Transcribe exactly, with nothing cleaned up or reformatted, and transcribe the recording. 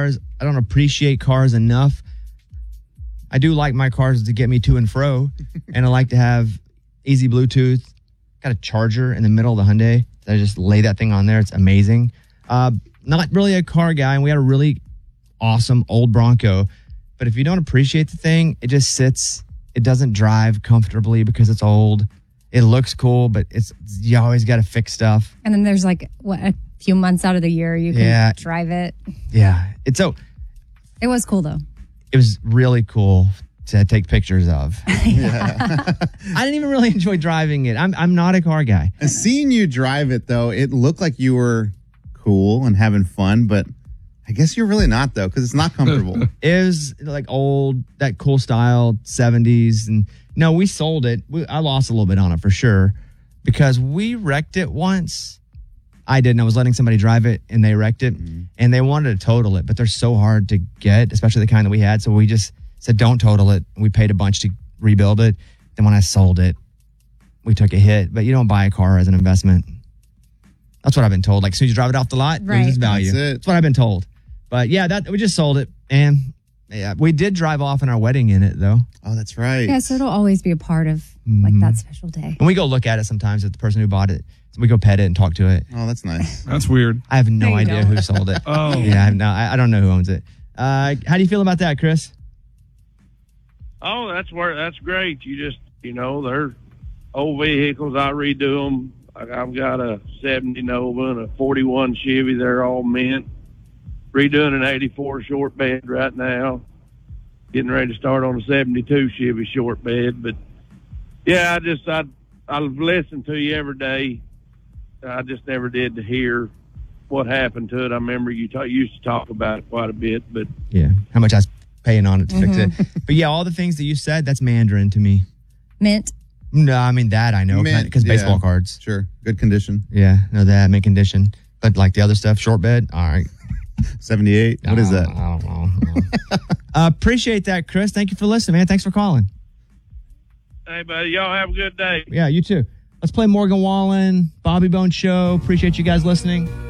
cars. I don't appreciate cars enough. I do like my cars to get me to and fro, and I like to have easy Bluetooth. Got a charger in the middle of the Hyundai. I just lay that thing on there. It's amazing. Uh, not really a car guy, and we had a really awesome old Bronco. But if you don't appreciate the thing, it just sits. It doesn't drive comfortably because it's old. It looks cool, but it's you always got to fix stuff. And then there's like what a few months out of the year you can yeah. drive it. Yeah, it's so. It was cool though. It was really cool to take pictures of. Yeah. I didn't even really enjoy driving it. I'm I'm not a car guy. And seeing you drive it though, it looked like you were cool and having fun, but I guess you're really not though, because it's not comfortable. It was like old, that cool style seventies, and no, we sold it. We, I lost a little bit on it for sure because we wrecked it once. I didn't. I was letting somebody drive it, and they wrecked it, mm-hmm. and they wanted to total it, but they're so hard to get, especially the kind that we had. So we just said, don't total it. We paid a bunch to rebuild it. Then when I sold it, we took a hit. But you don't buy a car as an investment. That's what I've been told. Like, as soon as you drive it off the lot, right. loses value. That's it. That's what I've been told. But yeah, that we just sold it, and yeah, we did drive off in our wedding in it, though. Oh, that's right. Yeah, so it'll always be a part of mm-hmm. like that special day. And we go look at it sometimes with the person who bought it. So we go pet it and talk to it. Oh, that's nice. That's weird. I have no idea go. who sold it. Oh, yeah, I have no. I, I don't know who owns it. Uh, how do you feel about that, Chris? Oh, that's where that's great. You just, you know, they're old vehicles. I redo them. I've got a seventy Nova and a forty-one Chevy. They're all mint. Redoing an eighty-four short bed right now. Getting ready to start on a seventy-two Chevy short bed. But yeah, I just I I listen to you every day. I just never did to hear what happened to it. I remember you talk, used to talk about it quite a bit, but yeah, how much I was paying on it to mm-hmm. fix it. But yeah, all the things that you said, that's Mandarin to me. Mint. No, I mean that I know because yeah. baseball cards. Sure, good condition. Yeah, know that mint condition. But like the other stuff, short bed. All right. seventy-eight. What is that? I don't know. I don't know. uh, appreciate that, Chris. Thank you for listening, man. Thanks for calling. Hey, buddy, y'all have a good day. Yeah, you too. Let's play Morgan Wallen, Bobby Bone Show. Appreciate you guys listening.